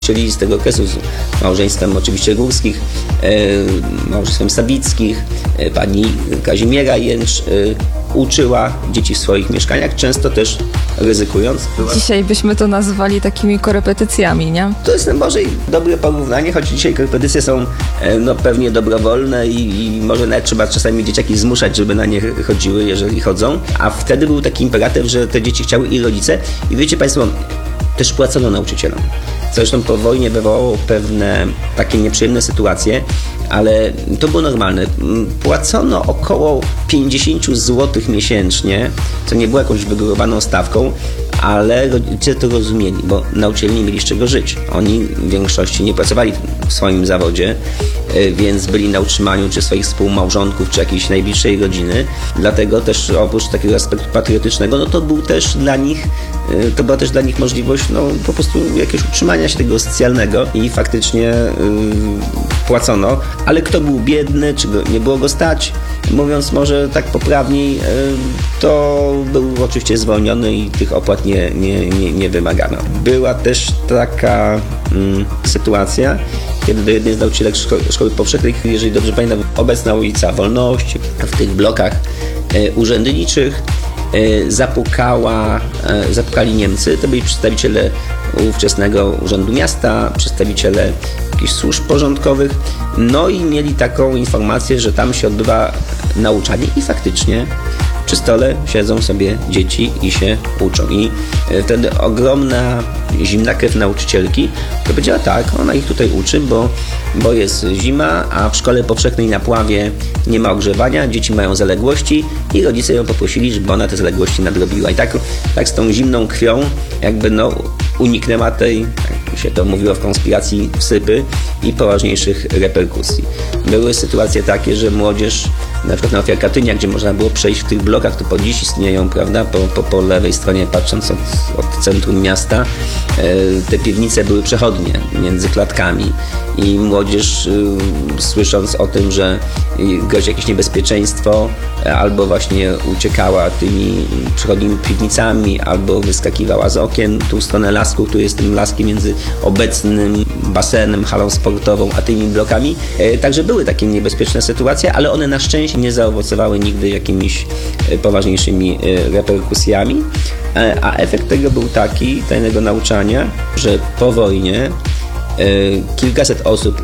Czyli z tego okresu z małżeństwem oczywiście Górskich, małżeństwem Sawickich, pani Kazimiera Jęcz uczyła dzieci w swoich mieszkaniach, często też ryzykując. Dzisiaj byśmy to nazwali takimi korepetycjami, nie? To jest może dobre porównanie, choć dzisiaj korepetycje są pewnie dobrowolne i może nawet trzeba czasami dzieciaki zmuszać, żeby na nie chodziły, jeżeli chodzą. A wtedy był taki imperatyw, że te dzieci chciały i rodzice. I wiecie Państwo, też płacono nauczycielom. Zresztą po wojnie wywołało pewne takie nieprzyjemne sytuacje, ale to było normalne. Płacono około 50 zł miesięcznie, co nie było jakąś wygórowaną stawką, ale rodzice to rozumieli, bo nauczyciele nie mieli z czego żyć. Oni w większości nie pracowali w swoim zawodzie, więc byli na utrzymaniu czy swoich współmałżonków, czy jakiejś najbliższej rodziny. Dlatego też oprócz takiego aspektu patriotycznego, to była też dla nich możliwość po prostu jakiegoś utrzymania się tego socjalnego i faktycznie płacono. Ale kto był biedny, czy nie było go stać, mówiąc może tak poprawniej, to był oczywiście zwolniony i tych opłat nie wymagano. Była też taka sytuacja, kiedy do jednej z nauczycielek szkoły powszechnej, jeżeli dobrze pamiętam, obecna ulica Wolności, w tych blokach urzędniczych zapukali Niemcy. To byli przedstawiciele ówczesnego Urzędu Miasta, przedstawiciele jakichś służb porządkowych, i mieli taką informację, że tam się odbywa nauczanie i faktycznie przy stole siedzą sobie dzieci i się uczą. I wtedy ogromna, zimna krew nauczycielki to powiedziała tak, ona ich tutaj uczy, bo jest zima, a w szkole powszechnej na Puławie nie ma ogrzewania, dzieci mają zaległości i rodzice ją poprosili, żeby ona te zaległości nadrobiła. I tak z tą zimną krwią uniknęła tej, jak się to mówiło w konspiracji, wsypy i poważniejszych reperkusji. Były sytuacje takie, że młodzież, na przykład na Ofiar Katynia, gdzie można było przejść w tych blokach, to po dziś istnieją, prawda, po lewej stronie, patrząc od centrum miasta, te piwnice były przechodnie między klatkami i młodzież, słysząc o tym, że grozi jakieś niebezpieczeństwo, albo właśnie uciekała tymi przechodnimi piwnicami, albo wyskakiwała z okien tu w stronę lasku, który jest tym laskiem między obecnym basenem, halą sportową, a tymi blokami. Także były takie niebezpieczne sytuacje, ale one na szczęście nie zaowocowały nigdy jakimiś poważniejszymi reperkusjami, a efekt tego był taki, tajnego nauczania, że po wojnie kilkaset osób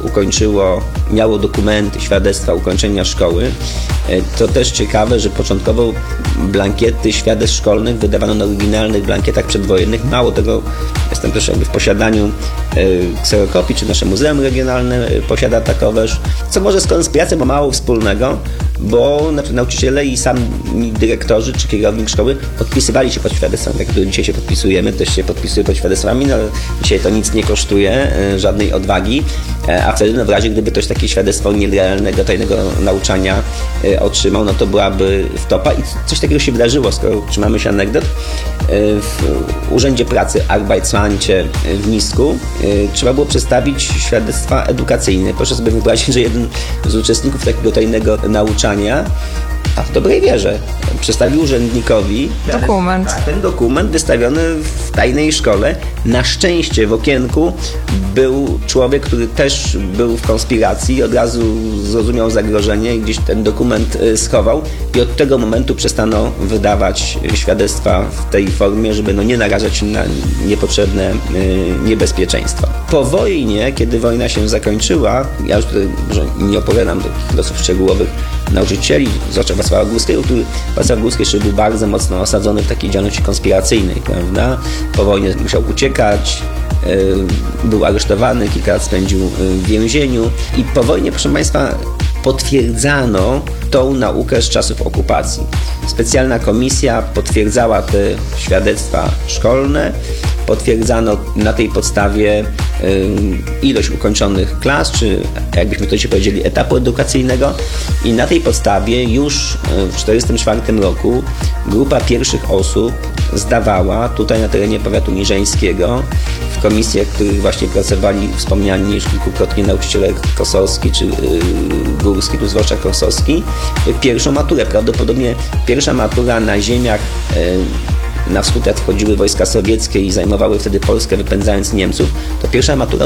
miało dokumenty, świadectwa ukończenia szkoły. To też ciekawe, że początkowo blankiety świadectw szkolnych wydawano na oryginalnych blankietach przedwojennych. Mało tego, jestem też w posiadaniu kserokopii, czy nasze Muzeum Regionalne posiada takoweż, co może z konspiracją ma mało wspólnego, bo nauczyciele i sami dyrektorzy czy kierownik szkoły podpisywali się pod świadectwem. Jak tu dzisiaj się podpisujemy, też się podpisuje pod świadectwami, dzisiaj to nic nie kosztuje, żadnej odwagi, a wtedy w razie gdyby ktoś takie świadectwo nielegalnego, tajnego nauczania otrzymał, to byłaby wtopa i coś takiego się wydarzyło, skoro trzymamy się anegdot. W Urzędzie Pracy Arbeitsamcie w Nisku trzeba było przedstawić świadectwa edukacyjne. Proszę sobie wyobrazić, że jeden z uczestników takiego tajnego nauczania, a w dobrej wierze, przedstawił urzędnikowi dokument. Ten dokument wystawiony w tajnej szkole. Na szczęście w okienku był człowiek, który też był w konspiracji, od razu zrozumiał zagrożenie i gdzieś ten dokument schował i od tego momentu przestano wydawać świadectwa w tej formie, żeby nie narażać się na niepotrzebne niebezpieczeństwa. Po wojnie, kiedy wojna się zakończyła, ja już tutaj może nie opowiadam takich losów szczegółowych nauczycieli, zwłaszcza Wacława Górskiego, który Wacław Górski jeszcze był bardzo mocno osadzony w takiej działalności konspiracyjnej, prawda? Po wojnie musiał uciekać, był aresztowany, kilka lat spędził w więzieniu i po wojnie, proszę Państwa, potwierdzano tą naukę z czasów okupacji. Specjalna komisja potwierdzała te świadectwa szkolne, potwierdzano na tej podstawie ilość ukończonych klas, czy jakbyśmy to dzisiaj powiedzieli, etapu edukacyjnego i na tej podstawie już w 1944 roku grupa pierwszych osób zdawała tutaj na terenie powiatu niżeńskiego w komisjach, w których właśnie pracowali wspomniani już kilkukrotnie nauczyciele Kosowski czy Górski, tu zwłaszcza Kosowski, pierwszą maturę. Prawdopodobnie pierwsza matura na ziemiach na wschód, jak wchodziły wojska sowieckie i zajmowały wtedy Polskę, wypędzając Niemców, to pierwsza matura